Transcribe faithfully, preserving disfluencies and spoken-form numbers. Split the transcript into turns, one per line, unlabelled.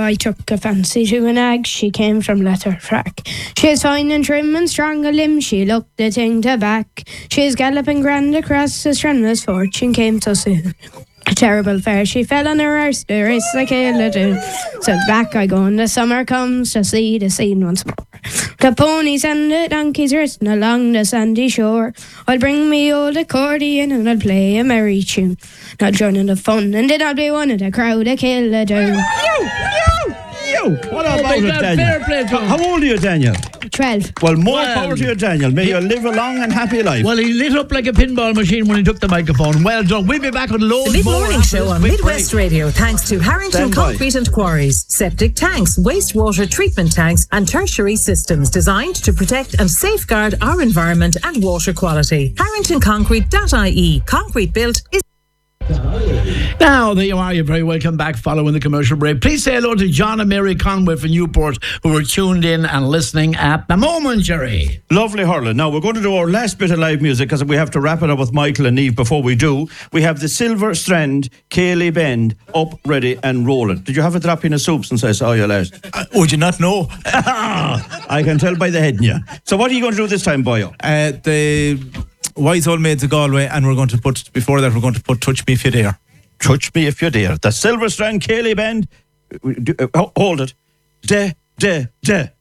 I took a fancy to an ag, she came from Letterfrack. She's fine and trim and strong a limb, she looked the thing to back. She's galloping grand across the strandless fortune came so soon. A terrible fare, she fell on her arse, the race like a do. So back I go, and the summer comes to see the scene once more. The ponies and the donkeys racing along the sandy shore. I'll bring me old accordion and I'll play a merry tune. I'll join in the fun and then I'll be one of the crowd that kill a do.
You! What
Oh
about
my
it,
God,
Daniel?
fair play to him.
How old are you, Daniel?
Twelve.
Well, more
Well,
power to you, Daniel. May you live a long and happy life.
Well, he lit up like a pinball machine when he took the microphone. Well done. We'll be back with loads
The
more.
mid-morning
after
show
this
on
quick
Midwest
break.
Radio, thanks to Harrington
Stand by.
Concrete and Quarries, septic tanks, wastewater treatment tanks and tertiary systems designed to protect and safeguard our environment and water quality. harrington concrete dot I E. Concrete built is...
Now, there you are. You're very welcome back following the commercial break. Please say hello to John and Mary Conway from Newport, who are tuned in and listening at the moment, Jerry.
Lovely hurling. Now, we're going to do our last bit of live music because we have to wrap it up with Michael and Eve. Before we do, we have the Silver Strand, Cayley Bend, up, ready and rolling. Did you have a drop in a soup since I saw you last?
Uh, would you not know?
I can tell by the head in you. So what are you going to do this time, boyo?
Uh, the Wise Old Maids of Galway, and we're going to put, before that, we're going to put Touch Me If You Dare.
Touch me if you dare. The Silver Strand, Cayley Bend. Uh, hold it. De, de, de.